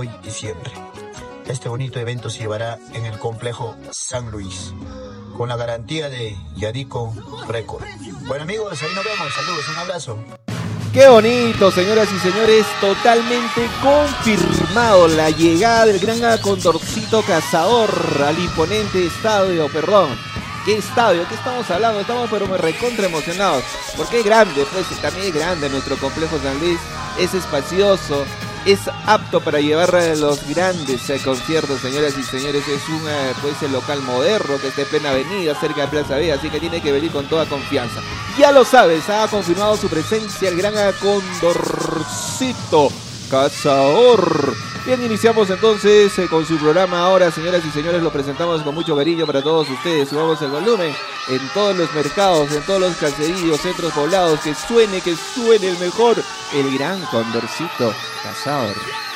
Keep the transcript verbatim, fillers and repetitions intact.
hoy y siempre. Este bonito evento se llevará en el complejo San Luis, con la garantía de Yadico Record. Bueno amigos, ahí nos vemos, saludos, un abrazo. Qué bonito, señoras y señores, totalmente confirmado la llegada del gran Condorcito Cazador al imponente estadio, perdón, ¿qué estadio? ¿Qué estamos hablando? Estamos pero me recontra emocionados, porque es grande, pues también es grande nuestro complejo San Luis, es espacioso, es apto para llevar a los grandes eh, conciertos, señoras y señores. Es un eh, pues, el local moderno que está en plena avenida, cerca de Plaza B, así que tiene que venir con toda confianza. Ya lo sabes, ha confirmado su presencia el gran Condorcito Cazador. Bien, iniciamos entonces eh, con su programa ahora, señoras y señores, lo presentamos con mucho cariño para todos ustedes. Subamos el volumen en todos los mercados, en todos los caseríos, centros poblados, que suene, que suene el mejor, el gran Condorcito Cazador.